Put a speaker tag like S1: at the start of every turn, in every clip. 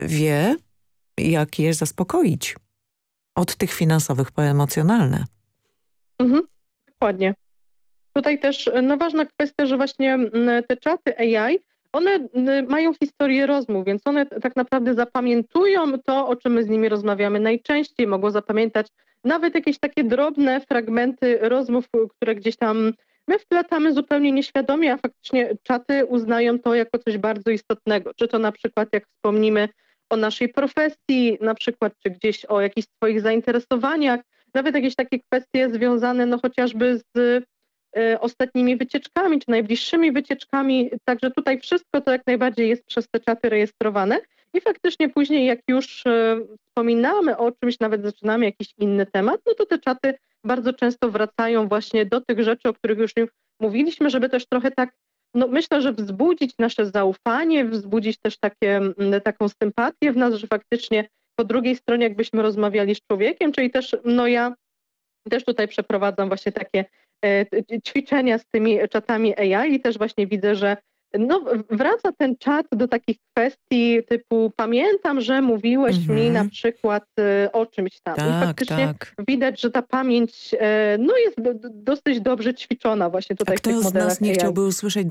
S1: wie, jak je zaspokoić. Od tych finansowych po emocjonalne.
S2: Mhm, dokładnie. Tutaj też ważna kwestia, że właśnie te czaty AI, one mają historię rozmów, więc one tak naprawdę zapamiętują to, o czym my z nimi rozmawiamy najczęściej. Mogą zapamiętać nawet jakieś takie drobne fragmenty rozmów, które gdzieś tam my wplatamy zupełnie nieświadomie, a faktycznie czaty uznają to jako coś bardzo istotnego. Czy to na przykład, jak wspomnimy o naszej profesji, na przykład, czy gdzieś o jakichś swoich zainteresowaniach, nawet jakieś takie kwestie związane chociażby z ostatnimi wycieczkami, czy najbliższymi wycieczkami. Także tutaj wszystko to jak najbardziej jest przez te czaty rejestrowane i faktycznie później jak już wspominamy o czymś, nawet zaczynamy jakiś inny temat, no to te czaty bardzo często wracają właśnie do tych rzeczy, o których już mówiliśmy, żeby też trochę tak, myślę, że wzbudzić nasze zaufanie, wzbudzić też taką sympatię w nas, że faktycznie po drugiej stronie jakbyśmy rozmawiali z człowiekiem, czyli też ja też tutaj przeprowadzam właśnie takie ćwiczenia z tymi czatami AI i też właśnie widzę, że wraca ten czat do takich kwestii typu pamiętam, że mówiłeś mi na przykład o czymś tam. I faktycznie widać, że ta pamięć jest dosyć dobrze ćwiczona właśnie tutaj w tych modelach.
S1: A kto z nas nie chciałby usłyszeć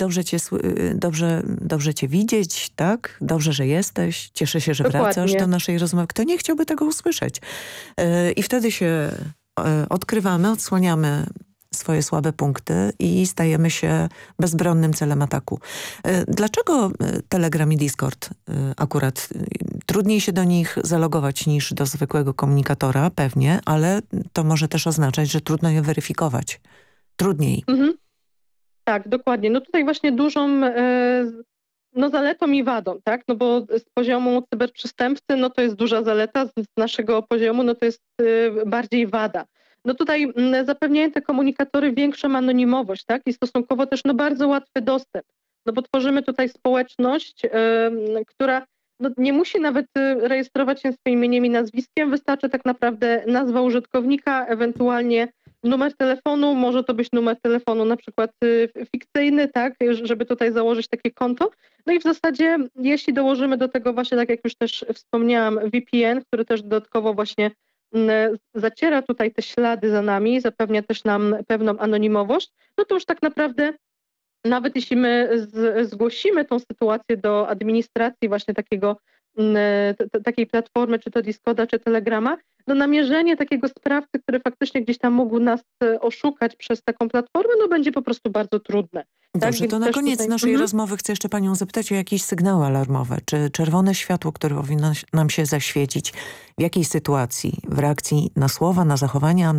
S1: dobrze cię widzieć, tak? Dobrze, że jesteś. Cieszę się, że wracasz do naszej rozmowy. Kto nie chciałby tego usłyszeć? I wtedy się odkrywamy, odsłaniamy swoje słabe punkty i stajemy się bezbronnym celem ataku. Dlaczego Telegram i Discord akurat trudniej się do nich zalogować niż do zwykłego komunikatora? Pewnie, ale to może też oznaczać, że trudno je weryfikować. Trudniej.
S2: Tak, dokładnie. Tutaj właśnie dużą zaletą i wadą, tak? Bo z poziomu cyberprzestępcy, to jest duża zaleta, z naszego poziomu, to jest bardziej wada. Tutaj zapewniają te komunikatory większą anonimowość, tak? I stosunkowo też bardzo łatwy dostęp. Bo tworzymy tutaj społeczność, która nie musi nawet rejestrować się swoim imieniem i nazwiskiem, wystarczy tak naprawdę nazwa użytkownika, ewentualnie numer telefonu, może to być numer telefonu na przykład fikcyjny, tak, żeby tutaj założyć takie konto. I w zasadzie, jeśli dołożymy do tego właśnie, tak jak już też wspomniałam, VPN, który też dodatkowo właśnie zaciera tutaj te ślady za nami, zapewnia też nam pewną anonimowość, to już tak naprawdę nawet jeśli my zgłosimy tą sytuację do administracji właśnie takiej platformy, czy to Discorda, czy Telegrama, namierzenie takiego sprawcy, który faktycznie gdzieś tam mógł nas oszukać przez taką platformę, będzie po prostu bardzo trudne.
S1: Dobrze,
S2: tak?
S1: To na koniec naszej rozmowy chcę jeszcze panią zapytać o jakieś sygnały alarmowe. Czy czerwone światło, które powinno nam się zaświecić, w jakiej sytuacji? W reakcji na słowa, na zachowania,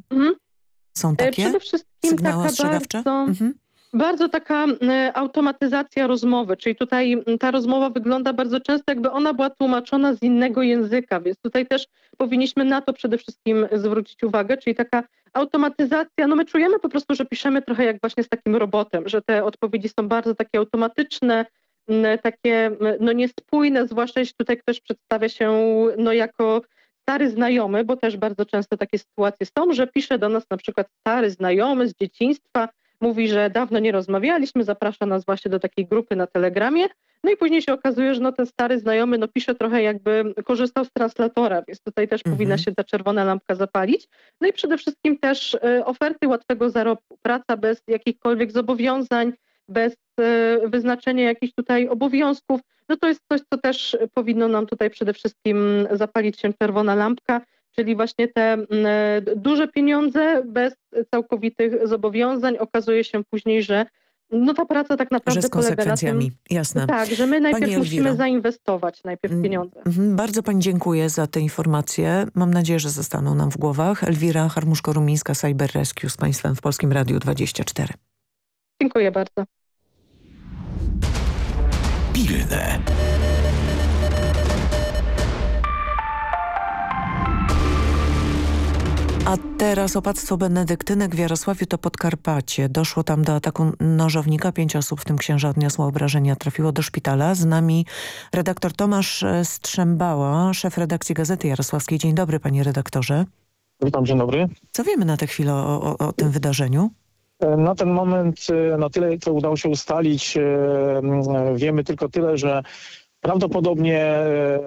S1: Są takie
S2: przede wszystkim
S1: sygnały ostrzegawcze?
S2: Bardzo taka automatyzacja rozmowy, czyli tutaj ta rozmowa wygląda bardzo często, jakby ona była tłumaczona z innego języka, więc tutaj też powinniśmy na to przede wszystkim zwrócić uwagę, czyli taka automatyzacja, my czujemy po prostu, że piszemy trochę jak właśnie z takim robotem, że te odpowiedzi są bardzo takie automatyczne, takie niespójne, zwłaszcza jeśli tutaj ktoś przedstawia się jako stary znajomy, bo też bardzo często takie sytuacje są, że pisze do nas na przykład stary znajomy z dzieciństwa, mówi, że dawno nie rozmawialiśmy, zaprasza nas właśnie do takiej grupy na Telegramie, i później się okazuje, że ten stary znajomy pisze trochę jakby korzystał z translatora, więc tutaj też powinna się ta czerwona lampka zapalić. I przede wszystkim też oferty łatwego zarobku, praca bez jakichkolwiek zobowiązań, bez wyznaczenia jakichś tutaj obowiązków, to jest coś, co też powinno nam tutaj przede wszystkim zapalić się czerwona lampka, czyli właśnie te duże pieniądze bez całkowitych zobowiązań. Okazuje się później, że ta praca tak naprawdę polega na tym,
S1: jasne.
S2: Tak, że my najpierw musimy zainwestować pieniądze.
S1: Bardzo pani dziękuję za te informacje. Mam nadzieję, że zostaną nam w głowach. Elwira Harmuszko-Rumińska, Cyber Rescue z państwem w Polskim Radiu 24.
S2: Dziękuję bardzo.
S3: Pilne.
S1: A teraz opactwo benedyktynek w Jarosławiu to Podkarpacie. Doszło tam do ataku nożownika. 5 osób, w tym księża, odniosło obrażenia, trafiło do szpitala. Z nami redaktor Tomasz Strzembała, szef redakcji Gazety Jarosławskiej. Dzień dobry, panie redaktorze.
S4: Witam, dzień dobry.
S1: Co wiemy na tę chwilę o tym wydarzeniu?
S4: Na ten moment, na tyle, co udało się ustalić, wiemy tylko tyle, że prawdopodobnie